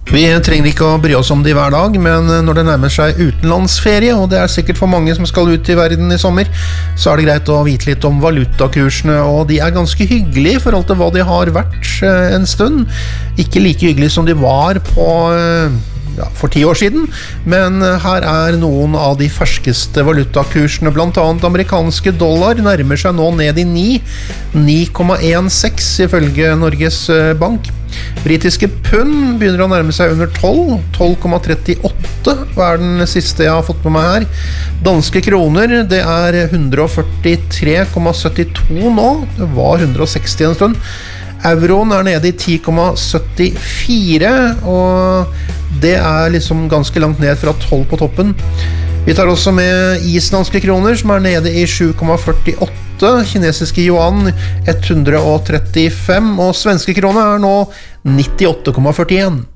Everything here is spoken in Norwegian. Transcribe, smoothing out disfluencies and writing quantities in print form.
Vi trenger ikke å bry oss om de hver dag, men når det nærmer seg utenlandsferie, og det sikkert for mange som skal ut i verden i sommer, så det greit å vite litt om valutakursene, og de ganske hyggelige i forhold til hva de har vært en stund. Ikke like hyggelige som de var på for 10 år siden, men her noen av de ferskeste valutakursene, blant annet amerikanske dollar nærmer seg nå ned i 9,16 ifølge Norges Bank. Britiske pund begynner å nærme seg under 12,38 hva den siste jeg har fått med meg her. Danske kroner, det 143,72 nå, det var 160 en stund. Euroen nede i 10,74, og det liksom ganske langt ned fra 12 på toppen. Vi tar også med islandske kroner, som nede i 7,48, kinesiske yuan 135, og svenske kroner nå 98,41.